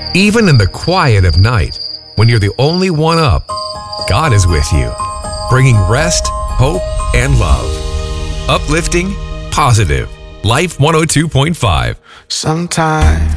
Even in the quiet of night, when you're the only one up, God is with you, bringing rest, hope, and love. Uplifting, positive. Life 102.5. Sometimes